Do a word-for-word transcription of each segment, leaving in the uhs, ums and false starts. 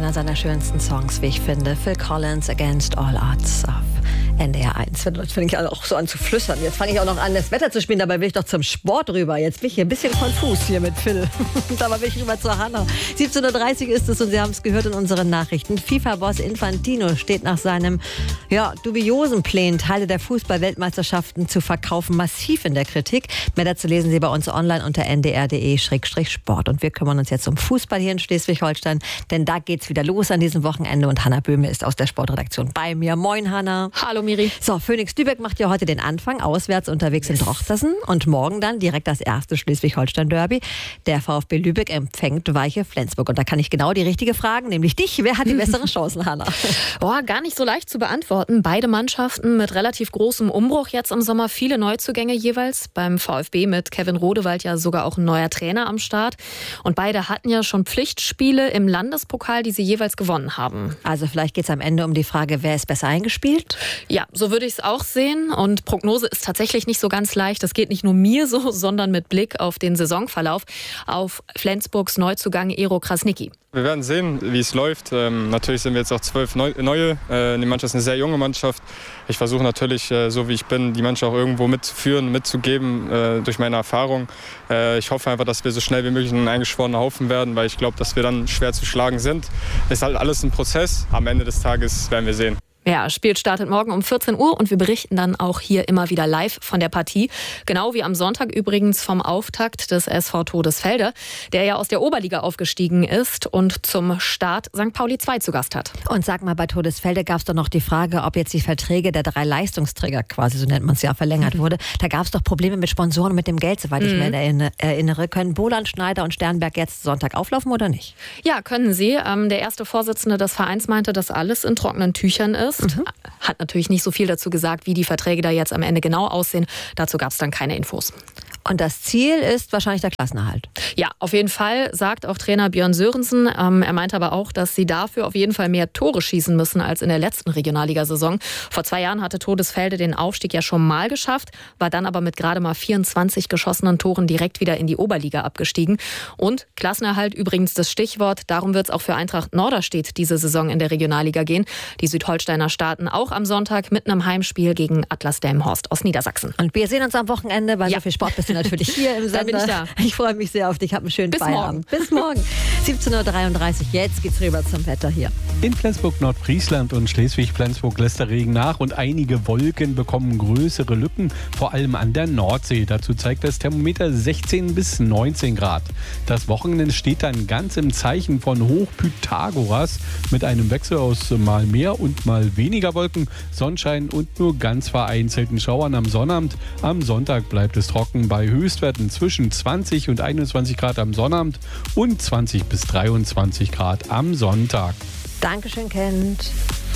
einer seiner schönsten Songs, wie ich finde. Phil Collins, Against All Odds auf N D R eins. Jetzt fange ich auch so an zu flüstern. Jetzt fange ich auch noch an, das Wetter zu spielen. Dabei will ich doch zum Sport rüber. Jetzt bin ich hier ein bisschen konfus hier mit Phil. Dabei will ich rüber zur Hanna. siebzehn Uhr dreißig ist es und Sie haben es gehört in unseren Nachrichten. FIFA-Boss Infantino steht nach seinem ja, dubiosen Plänen, Teile der Fußball-Weltmeisterschaften zu verkaufen, massiv in der Kritik. Mehr dazu lesen Sie bei uns online unter n d r punkt d e slash sport. Und wir kümmern uns jetzt um Fußball hier in Schleswig-Holstein, denn da geht's wieder los an diesem Wochenende. Und Hanna Böhme ist aus der Sportredaktion bei mir. Moin, Hanna. Hallo, Miri. So, Phoenix Lübeck macht ja heute den Anfang, auswärts unterwegs yes. in Drochtersen. Und morgen dann direkt das erste Schleswig-Holstein-Derby. Der VfB Lübeck empfängt Weiche Flensburg. Und da kann ich genau die richtige fragen, nämlich dich. Wer hat die besseren Chancen, Hanna? Boah, gar nicht so leicht zu beantworten. Beide Mannschaften mit relativ großem Umbruch jetzt im Sommer. Viele Neuzugänge jeweils. Beim VfB mit Kevin Rodewald ja sogar auch ein neuer Trainer am Start. Und beide hatten ja schon Pflichtspiele im Landespokal, die sie jeweils gewonnen haben. Also vielleicht geht es am Ende um die Frage, wer ist besser eingespielt? Ja, so würde ich es auch sehen. Und Prognose ist tatsächlich nicht so ganz leicht. Das geht nicht nur mir so, sondern mit Blick auf den Saisonverlauf auf Flensburgs Neuzugang Ero Krasniqi. Wir werden sehen, wie es läuft. Ähm, natürlich sind wir jetzt auch zwölf Neue. Äh, die Mannschaft ist eine sehr junge Mannschaft. Ich versuche natürlich, äh, so wie ich bin, die Mannschaft auch irgendwo mitzuführen, mitzugeben äh, durch meine Erfahrung. Äh, ich hoffe einfach, dass wir so schnell wie möglich ein eingeschworener Haufen werden, weil ich glaube, dass wir dann schwer zu schlagen sind. Es ist halt alles ein Prozess. Am Ende des Tages werden wir sehen. Ja, Spiel startet morgen um vierzehn Uhr und wir berichten dann auch hier immer wieder live von der Partie. Genau wie am Sonntag übrigens vom Auftakt des S V Todesfelde, der ja aus der Oberliga aufgestiegen ist und zum Start Sankt Pauli zwei zu Gast hat. Und sag mal, bei Todesfelde gab es doch noch die Frage, ob jetzt die Verträge der drei Leistungsträger, quasi so nennt man es ja, verlängert mhm. wurde. Da gab es doch Probleme mit Sponsoren und mit dem Geld, soweit mhm. ich mich erinnere. Können Boland, Schneider und Sternberg jetzt Sonntag auflaufen oder nicht? Ja, können sie. Ähm, der erste Vorsitzende des Vereins meinte, dass alles in trockenen Tüchern ist. Mhm. Hat natürlich nicht so viel dazu gesagt, wie die Verträge da jetzt am Ende genau aussehen. Dazu gab es dann keine Infos. Und das Ziel ist wahrscheinlich der Klassenerhalt. Ja, auf jeden Fall, sagt auch Trainer Björn Sörensen. Ähm, er meint aber auch, dass sie dafür auf jeden Fall mehr Tore schießen müssen als in der letzten Regionalligasaison. Vor zwei Jahren hatte Todesfelde den Aufstieg ja schon mal geschafft, war dann aber mit gerade mal vierundzwanzig geschossenen Toren direkt wieder in die Oberliga abgestiegen. Und Klassenerhalt übrigens das Stichwort. Darum wird es auch für Eintracht Norderstedt diese Saison in der Regionalliga gehen. Die Südholsteiner starten auch am Sonntag mit einem Heimspiel gegen Atlas Delmenhorst aus Niedersachsen. Und wir sehen uns am Wochenende, weil ja. so viel Sport bist du natürlich hier im Sender. Bin ich da. Ich freue mich sehr auf dich. Hab einen schönen Bis Feierabend. Morgen. Bis morgen. siebzehn Uhr dreiunddreißig. Jetzt geht's rüber zum Wetter hier. In Flensburg-Nordfriesland und Schleswig-Flensburg lässt der Regen nach und einige Wolken bekommen größere Lücken, vor allem an der Nordsee. Dazu zeigt das Thermometer sechzehn bis neunzehn Grad. Das Wochenende steht dann ganz im Zeichen von Hochpythagoras mit einem Wechsel aus mal mehr und mal weniger Wolken, Sonnenschein und nur ganz vereinzelten Schauern am Sonnabend. Am Sonntag bleibt es trocken bei Höchstwerten zwischen zwanzig und einundzwanzig Grad am Sonnabend und zwanzig bis dreiundzwanzig Grad am Sonntag. Dankeschön, Kent.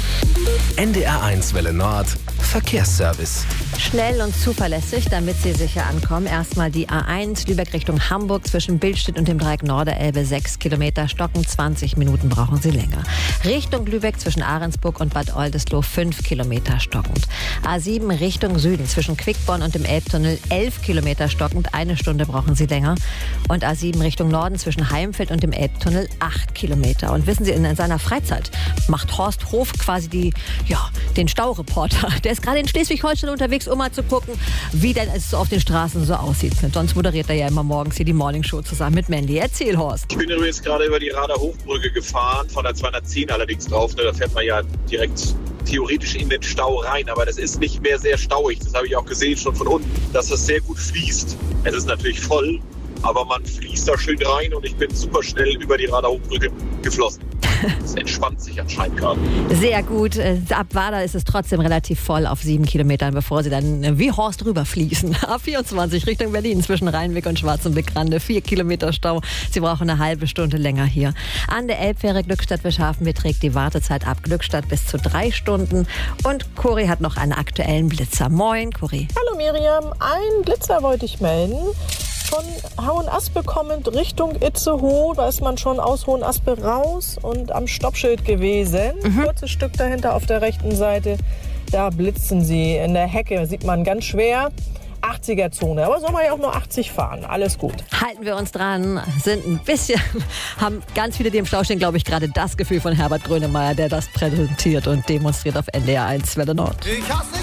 N D R eins Welle Nord, Verkehrsservice. Schnell und zuverlässig, damit Sie sicher ankommen. Erstmal die A eins Lübeck Richtung Hamburg zwischen Billstedt und dem Dreieck Norderelbe. sechs Kilometer stocken, zwanzig Minuten brauchen Sie länger. Richtung Lübeck zwischen Ahrensburg und Bad Oldesloe fünf Kilometer stockend. A sieben Richtung Süden zwischen Quickborn und dem Elbtunnel elf Kilometer stockend. Eine Stunde brauchen Sie länger. Und A sieben Richtung Norden zwischen Heimfeld und dem Elbtunnel acht Kilometer. Und wissen Sie, in seiner Freizeit macht Horst Hof quasi die, ja, den Staureporter. Der ist gerade in Schleswig-Holstein unterwegs, um mal zu gucken, wie denn es so auf den Straßen so aussieht. Sonst moderiert er ja immer morgens hier die Morningshow zusammen mit Mandy. Erzähl, Horst. Ich bin übrigens gerade über die Rader Hochbrücke gefahren, von der zweihundertzehn allerdings drauf. Da fährt man ja direkt theoretisch in den Stau rein, aber das ist nicht mehr sehr stauig. Das habe ich auch gesehen, schon von unten, dass das sehr gut fließt. Es ist natürlich voll, aber man fließt da schön rein und ich bin super schnell über die Rader Hochbrücke geflossen. Es entspannt sich anscheinend gerade. Sehr gut. Ab Wader ist es trotzdem relativ voll auf sieben Kilometern, bevor sie dann wie Horst rüberfließen. A vierundzwanzig Richtung Berlin zwischen Rheinweg und Schwarzenbeck-Rande. Vier Kilometer Stau. Sie brauchen eine halbe Stunde länger hier. An der Elbfähre Glückstadt-Wilshafen beträgt die Wartezeit ab Glückstadt bis zu drei Stunden. Und Cori hat noch einen aktuellen Blitzer. Moin, Cori. Hallo Miriam. Einen Blitzer wollte ich melden. Von Hohenaspe kommend Richtung Itzehoe, da ist man schon aus Hohenaspe raus und am Stoppschild gewesen. Mhm. Kurzes Stück dahinter auf der rechten Seite, da blitzen sie in der Hecke, sieht man ganz schwer. achtziger-Zone. Aber soll man ja auch nur achtzig fahren. Alles gut. Halten wir uns dran, sind ein bisschen, haben ganz viele, die im Stau stehen, glaube ich, gerade das Gefühl von Herbert Grönemeyer, der das präsentiert und demonstriert auf N D R eins Welle Nord.